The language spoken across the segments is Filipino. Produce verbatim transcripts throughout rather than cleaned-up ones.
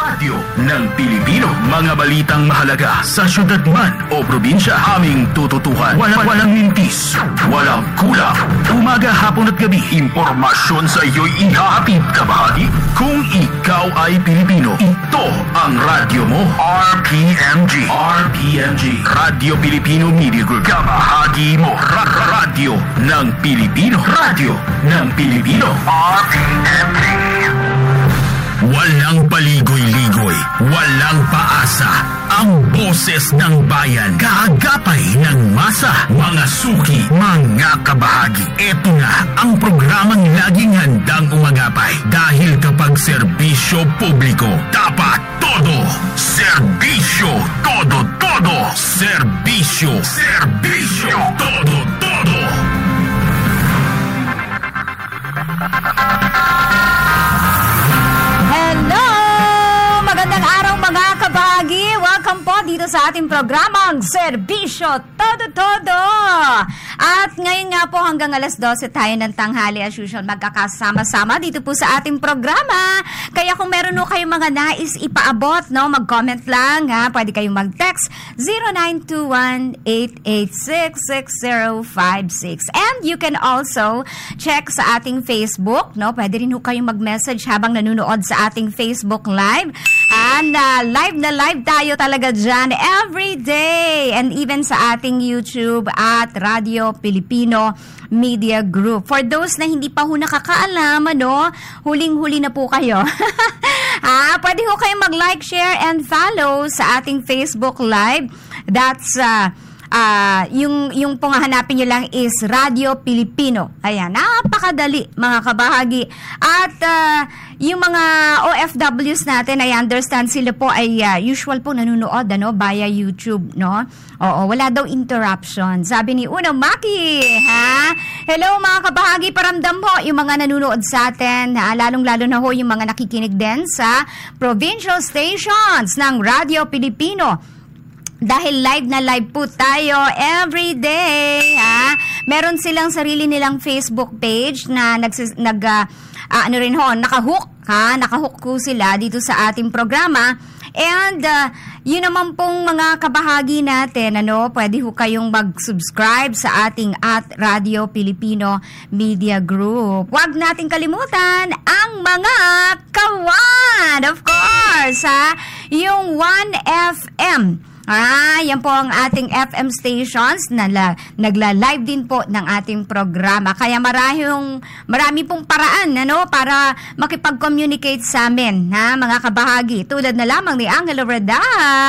Radyo ng Pilipino. Mga balitang mahalaga sa syudad man o probinsya. Aming tututuhan. Walang, walang mintis. Walang kulang. Umaga, hapon at gabi. Impormasyon sa iyo'y ihahatid kabahagi. Kung ikaw ay Pilipino, ito ang radyo mo. R P M G. R P M G. Radyo Pilipino Media Group. Kabahagi mo. Ra- radyo ng Pilipino. Radyo ng Pilipino. R P M G. Walang paligoy-ligoy, walang paasa. Ang boses ng bayan, kaagapay ng masa. Mga suki, mga kabahagi. Ito na ang programang laging handang umagapay. Dahil kapag serbisyo publiko, dapat todo. Serbisyo, todo, todo. Serbisyo, serbisyo, todo, todo. Hello! Magandang araw mga kabahagi! Welcome po dito sa ating programang Serbisyo Todo-Todo! At ngayon nga po hanggang alas dose tayo ng tanghali as usual magkakasama-sama dito po sa ating programa. Kaya kung meron no kayong mga nais ipaabot, no, mag-comment lang ha. Pwede kayong mag-text zero nine two one eight eight six six zero five six. And you can also check sa ating Facebook, no? Pwede rin ho kayong mag-message habang nanonood sa ating Facebook Live. And uh, live na live tayo talaga dyan every day. And even sa ating YouTube at Radio Pilipino Media Group. For those na hindi pa ho nakakaalam, ano, huling-huli na po kayo. ah, pwede ho kayong mag-like, share, and follow sa ating Facebook Live. That's uh, Uh, yung, yung pong hanapin nyo lang is Radio Pilipino. Ayan, napakadali mga kabahagi. At uh, yung mga O F Ws natin, I understand sila po ay uh, usual po nanonood ano, via YouTube, no? Oo, wala daw interruption. Sabi ni Uno Maki, ha? Hello mga kabahagi, paramdam ho yung mga nanonood sa atin, ha? Lalong-lalo na ho yung mga nakikinig din sa provincial stations ng Radio Pilipino. Dahil live na live po tayo every day, ha? Meron silang sarili nilang Facebook page na nagsis, nag uh, uh, ano rin ho, nakahook, ha? Nakahook ko sila dito sa ating programa. And uh, yun naman pong mga kabahagi natin, ano, pwede ho kayong mag-subscribe sa ating at Radio Pilipino Media Group. Huwag nating kalimutan ang mga kawan, of course, ha? Yung one F M. Ah, yan po ang ating F M stations na la, nagla-live din po ng ating programa. Kaya marahing, marami pong paraan ano, para makipag-communicate sa amin, ha, mga kabahagi. Tulad na lamang ni Angelo Reda,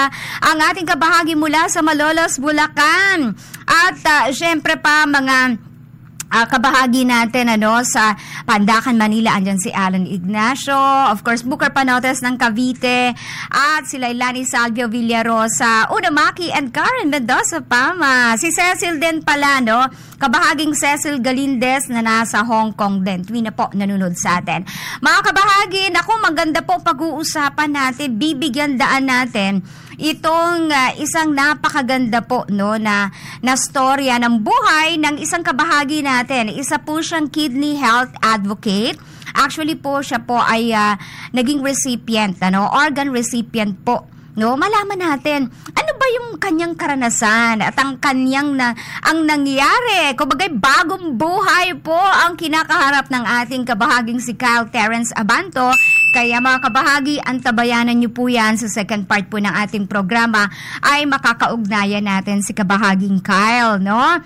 ang ating kabahagi mula sa Malolos, Bulacan. At uh, syempre pa mga Uh, kabahagi natin ano sa Pandacan, Manila, andyan si Alan Ignacio, of course Booker Panotes ng Cavite, at sila Lani Salvio Villarosa, Uno Maki, and Karen Mendoza Pama. Si Cecil din pala, no, kabahaging Cecil Galindez na nasa Hong Kong din. Tuwi na po nanonood sa atin. Mga kabahagi, naku, maganda po pag-uusapan natin, bibigyan daan natin itong uh, isang napakaganda po no na na storya ng buhay ng isang kabahagi natin. Isa po siyang kidney health advocate. Actually po siya po ay uh, naging recipient, ano, organ recipient po. No, malaman natin ano ba yung kanyang karanasan at ang kanyang na ang nangyari. Kumbaga bagong buhay po ang kinakaharap ng ating kabahaging si Kyle Terence Abanto. Kaya mga kabahagi, antabayanan niyo po yan sa second part po ng ating programa ay makakaugnayan natin si kabahaging Kyle, no?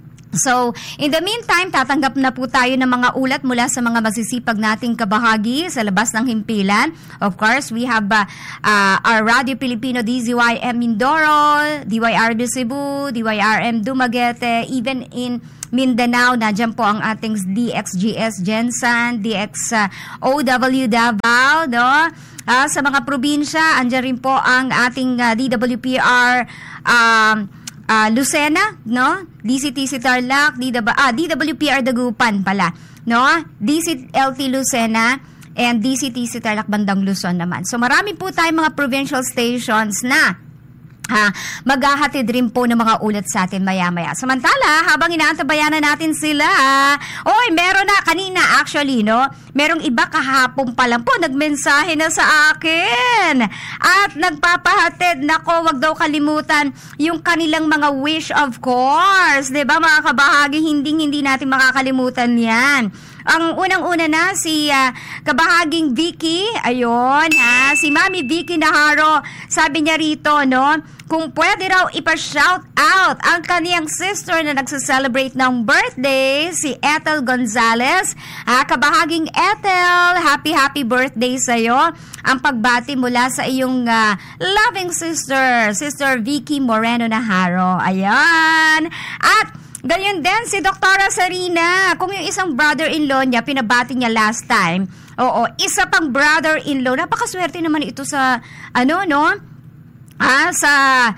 So, in the meantime, tatanggap na po tayo ng mga ulat mula sa mga masisipag nating kabahagi sa labas ng himpilan. Of course, we have uh, uh, our Radio Filipino D Z Y M Mindoro, D Y R B Cebu, D Y R M Dumaguete, even in Mindanao, nadyan po ang ating D X G S Jensen, D X uh, O W Davao, no? Uh, sa mga probinsya, andyan rin po ang ating uh, D W P R um, Uh, Lucena, no? D C T C Tarlac, D W, ah, D W P R Dagupan pala, no? D C L T Lucena and D C T C Tarlac bandang Luzon naman. So marami po tayong mga provincial stations na Ha, maghahatid rin po ng mga ulat sa atin maya-maya. Samantala, habang inaantabayan na natin sila, oy, meron na kanina actually, no? Merong iba kahapon pa lang po, nagmensahe na sa akin. At nagpapahatid, nako, wag daw kalimutan yung kanilang mga wish, of course. Diba, mga kabahagi, hindi-hindi natin makakalimutan yan. Ang unang-una na, si uh, kabahaging Vicky, ayun, ha, si Mami Vicky Naharo, sabi niya rito, no, kung pwede raw ipa-shout out ang kaniyang sister na nagsa-celebrate ng birthday, si Ethel Gonzalez. Ha, kabahaging Ethel, happy happy birthday sa'yo. Ang pagbati mula sa iyong uh, loving sister, Sister Vicky Moreno Naharo. Ayan. At ganyan din si Doktora Sarina. Kung yung isang brother-in-law niya, pinabati niya last time. Oo, isa pang brother-in-law. Napakaswerte naman ito sa, ano, no? Ah, sa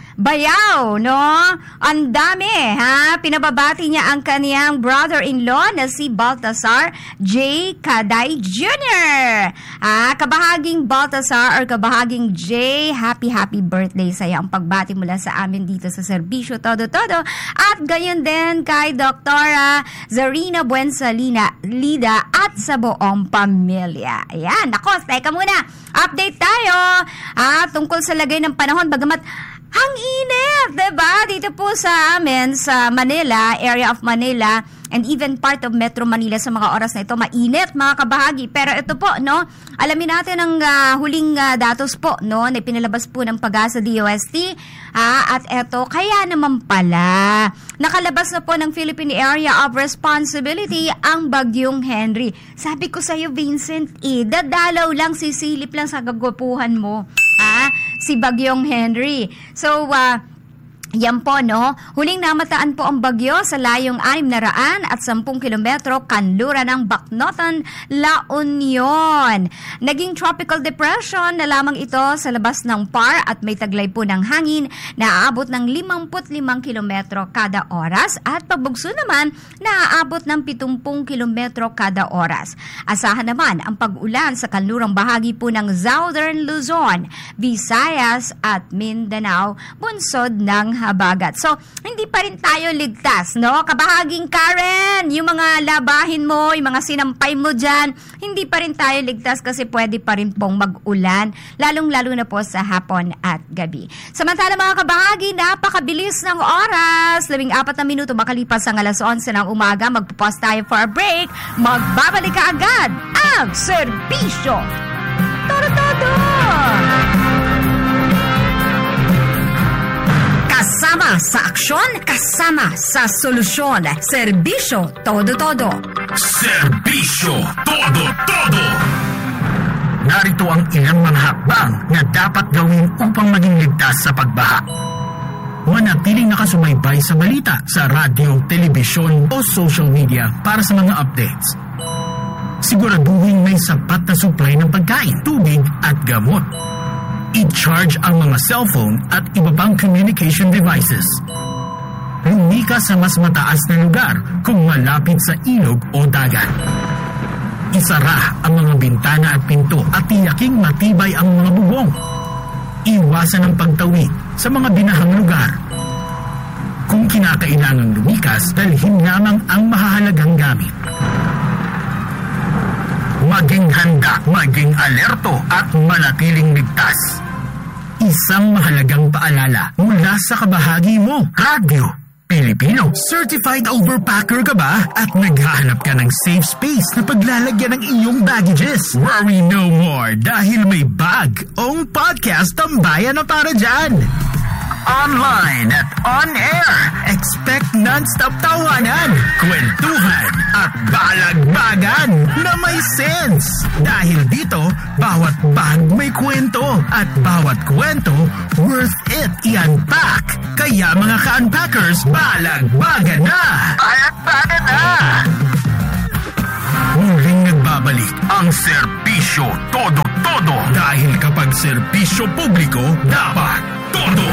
Bayaw, no? Ang dami, ha? Pinababati niya ang kaniyang brother-in-law na si Baltasar J. Caday Junior Ah, kabahaging Baltasar or kabahaging J, happy happy birthday sa'yo. Ang pagbati mula sa amin dito sa serbisyo todo-todo. At gayon din kay Doktora Zarina Buensalina Lida at sa buong pamilya. Ayan, nako, teka muna. Update tayo ah, tungkol sa lagay ng panahon. Bagamat ang init, diba? Dito po sa amin, sa Manila, area of Manila, and even part of Metro Manila sa mga oras na ito, mainit, mga kabahagi. Pero ito po, no, alamin natin ang uh, huling uh, datos po, no, na pinalabas po ng Pag-asa D O S T. Ah, at ito, kaya naman pala, nakalabas na po ng Philippine Area of Responsibility ang Bagyong Henry. Sabi ko sa'yo, Vincent, eh, dadalaw lang, sisilip lang sa gagwapuhan mo. Ah, si Bagyong Henry. So, uh, yan po, no? Huling namataan po ang bagyo sa layong anim na raan at sampung kilometro kanluran ng Bacnotan, La Union. Naging tropical depression na lamang ito sa labas ng P A R at may taglay po ng hangin na aabot ng limampu't limang kilometro kada oras at pagbugso naman na aabot ng pitungpung kilometro kada oras. Asahan naman ang pag-ulan sa kanlurang bahagi po ng Southern Luzon, Visayas at Mindanao, bunsod ng habagat. So, hindi pa rin tayo ligtas, no? Kabahaging Karen, yung mga labahin mo, yung mga sinampay mo dyan, hindi pa rin tayo ligtas kasi pwede pa rin pong mag-ulan, lalong-lalo na po sa hapon at gabi. Samantala mga kabahagi, napakabilis ng oras. Labing apat na minuto makalipas ang alas onse ng umaga. Magpupause tayo for a break. Magbabalik ka agad ang serbisyo todo-todo! Kasama sa aksyon, kasama sa solusyon. Serbisyo todo-todo. Serbisyo todo-todo. Narito ang ilang mga hakbang na dapat gawin upang maging ligtas sa pagbaha. Manatiling nakasubaybay sa balita sa radyo, telebisyon o social media para sa mga updates. Siguraduhin may sapat na supply ng pagkain, tubig at gamot. I-charge ang mga cellphone at iba pang communication devices. Lumikas sa mas mataas na lugar kung malapit sa ilog o dagat. Isara ang mga bintana at pinto at tiyaking matibay ang mga bubong. Iwasan ang pagtawid sa mga binahang lugar. Kung kinakailangang lumikas, dalhin lamang ang mahahalagang gamit. Maging handa, maging alerto at manatiling ligtas. Isang mahalagang paalala mula sa kabahagi mo, Radyo Pilipino. Certified overpacker ka ba at naghahanap ka ng safe space na paglalagyan ng iyong baggages? Worry no more dahil may bag-ong podcast tambayan na para dyan. Online at on-air. Expect non-stop tawanan, kwentuhan at balagbagan na may sense. Dahil dito, bawat bag may kwento at bawat kwento worth it i-unpack. Kaya mga ka-unpackers, balagbagan na! Balagbagan na! Muling nagbabalik ang serbisyo todo-todo. Dahil kapag serbisyo publiko, dapat todo!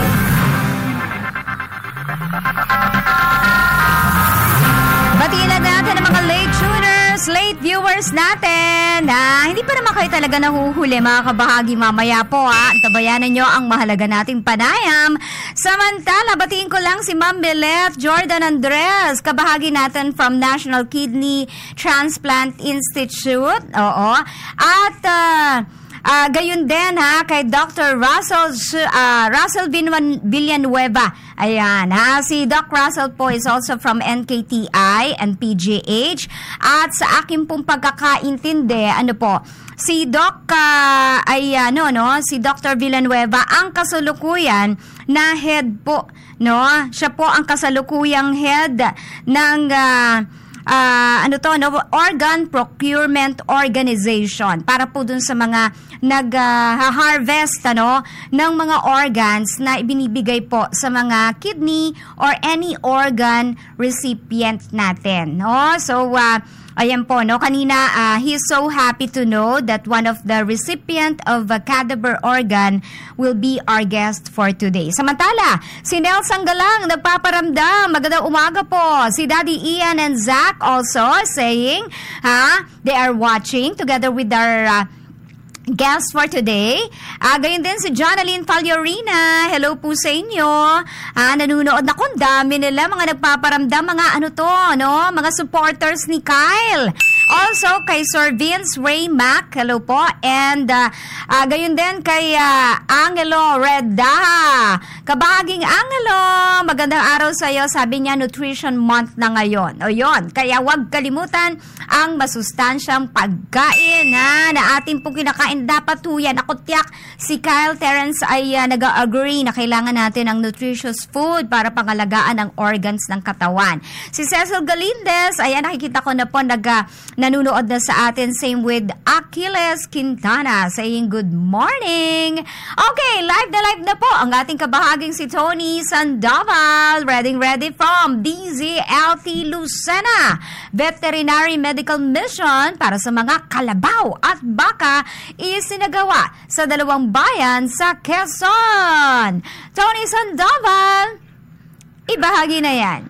Batiin lang natin ang mga late tuners slate viewers natin, ah, hindi pa naman kayo talaga nahuhuli mga kabahagi mamaya po ha. Tabayanan nyo ang mahalaga nating panayam. Samantala, batiin ko lang si Ma'am Belet Jordan Andres, kabahagi natin from National Kidney Transplant Institute. Oo. At uh, Uh, gayon din ha kay Doctor Russell uh, Russell Villanueva. Ayan ha, si Doc Russell po is also from N K T I and P G H. At sa akin pong pagkakaintindi, ano po, si Doc uh, ay ano no, si Doctor Villanueva ang kasalukuyan na head po, no? Siya po ang kasalukuyang head ng uh, Uh, ano to, no? Organ Procurement Organization, para po dun sa mga nag-harvest uh, ano, ng mga organs na ibinibigay po sa mga kidney or any organ recipient natin, no? So uh, ayan po, no, kanina uh, he's so happy to know that one of the recipient of a cadaver organ will be our guest for today. Samantala, si Nelson Galang nagpaparamdam. Magandang umaga po. Si Daddy Ian and Zach also saying, ha, they are watching together with our uh, guest for today. Ah, gayon din si Jonaline Faliorina. Hello po sa inyo. Ah, nanunood na kung dami nila mga nagpaparamdam, mga ano to, no? Mga supporters ni Kyle. Also kay Sir Vince Ray Mac. Hello po. And uh, ah, gayon din kay uh, Angelo Reda. Kabahaging Angelo, magandang araw sa iyo. Sabi niya Nutrition Month na ngayon. O yon, kaya wag kalimutan ang masustansyang pagkain ha, na ating pong kinakain. Dapat po yan. Ako tiyak, si Kyle Terence ay uh, nag-agree na kailangan natin ang nutritious food para pangalagaan ang organs ng katawan. Si Cecil Galindez, ayan, nakikita ko na po nag, uh, nanunood na sa atin. Same with Achilles Quintana saying good morning. Okay, live na live na po ang ating kabahaging si Tony Sandoval. Ready ready from D Z L T Lucena Veterinary Medical Mission para sa mga kalabaw at baka isinagawa sa dalawang bayan sa Quezon. Tony Sandoval, ibahagi na yan.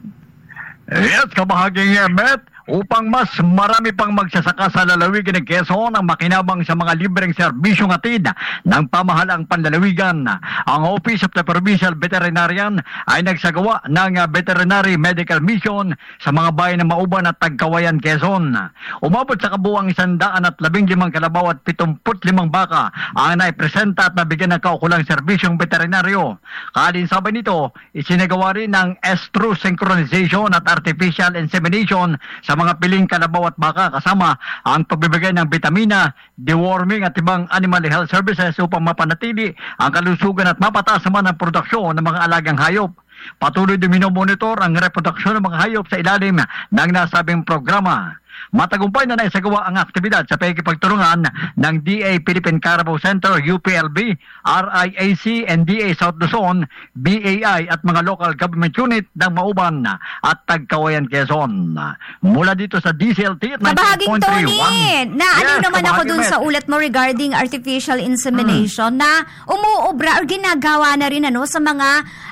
Yes, kabahaging Met. Upang mas marami pang magsasaka sa lalawigan ng Quezon ang makinabang sa mga libreng serbisyong hatid ng pamahalang panlalawigan, ang Office of the Provincial Veterinarian ay nagsagawa ng Veterinary Medical Mission sa mga bayan ng Mauban at Tagkawayan, Quezon. Umabot sa kabuang isandaan at labing limang kalabaw at pitumput limang baka ang naipresenta at nabigyan ng kaukulang serbisyong veterinaryo. Kalinsabay nito, isinagawa rin ng estrus synchronization at artificial insemination sa mga piling kalabaw at baka, kasama ang pagbibigay ng vitamina, deworming at ibang animal health services upang mapanatili ang kalusugan at mapataas naman ang produksyon ng mga alagang hayop. Patuloy din minomonitor ang reproduksyon ng mga hayop sa ilalim ng nasabing programa. Matagumpay na naisagawa ang aktibidad sa pakikipagtulungan ng D A Philippine Carabao Center, U P L B, R I A C, and D A South Luzon, B A I at mga local government unit ng Mauban at Tagkawayan, Quezon. Mula dito sa D C L T at Kabahaging Tony, na ano yes, naman ako dun sa ulat mo regarding artificial insemination hmm. na umuobra or ginagawa na rin ano sa mga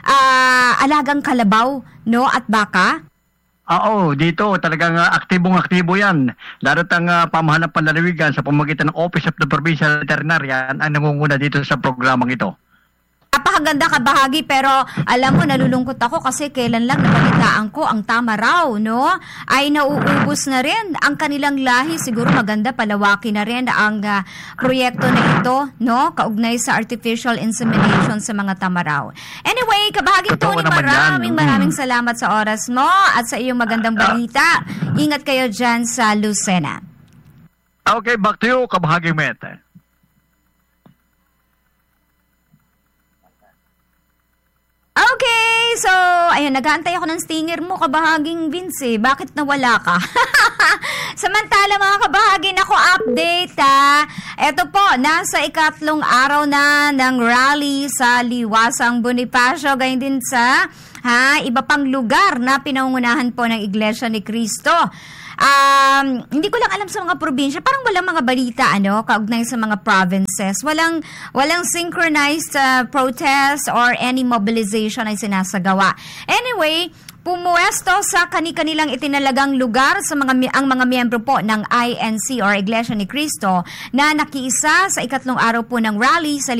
uh, alagang kalabaw, no, at baka? Oo, dito talagang uh, aktibong-aktibo yan. Lalo't ang uh, pamahalang panlalawigan sa pamamagitan ng Office of the Provincial Veterinarian ang nangunguna dito sa programang ito. Napakaganda kabahagi, pero alam mo, nalulungkot ako kasi kailan lang nabalitaan ko ang tama raw, no? Ay nauubos na rin ang kanilang lahi. Siguro maganda palawaki na rin ang uh, proyekto na ito, no? Kaugnay sa artificial insemination sa mga tama raw. Anyway, kabahaging Tony, maraming maraming salamat sa oras mo at sa iyong magandang balita. Ingat kayo dyan sa Lucena. Okay, back to you, kabahaging Mete. Okay, so, ayun, nag-aantay ako ng stinger mo, kabahaging Vince. Bakit nawala ka? Samantala, mga kabahagin, ako update, ha. Ito po, nasa ikatlong araw na ng rally sa Liwasang Bonifacio, gayon din sa ha, iba pang lugar na pinangungunahan po ng Iglesia ni Cristo. Um, hindi ko lang alam sa mga probinsya, parang walang mga balita ano kaugnay sa mga provinces. Walang walang synchronized uh, protest or any mobilization ay sinasagawa. Anyway, pumuesto sa kani-kanilang itinalagang lugar sa mga mi- ang mga miyembro po ng I N C or Iglesia ni Cristo na nakiisa sa ikatlong araw po ng rally sa